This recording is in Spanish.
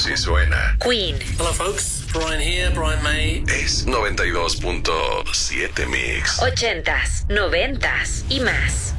Así suena. Queen. Hello, folks. Brian here, Brian May. Es 92.7 Mix. 80s, 90s y más.